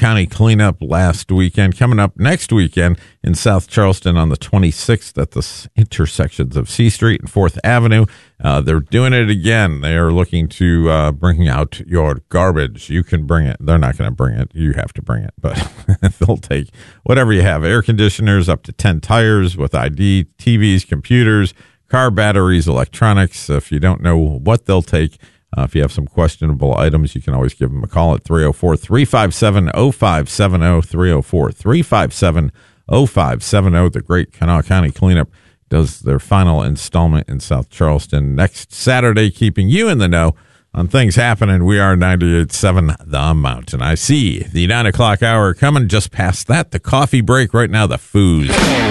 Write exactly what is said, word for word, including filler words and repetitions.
County cleanup last weekend. Coming up next weekend in South Charleston on the twenty-sixth at the intersections of C Street and fourth Avenue. Uh, they're doing it again. They are looking to uh, bring out your garbage. You can bring it. They're not going to bring it. You have to bring it, but they'll take whatever you have. Air conditioners, up to ten tires with I D, T Vs, computers, car batteries, electronics. If you don't know what they'll take, uh, if you have some questionable items, you can always give them a call at three oh four, three five seven, oh five seven oh, three oh four, three five seven, oh five seven oh. The Great Kanawha County Cleanup does their final installment in South Charleston next Saturday, keeping you in the know on things happening. We are ninety-eight point seven The Mountain. I see the nine o'clock hour coming. Just past that, the coffee break. Right now, the food.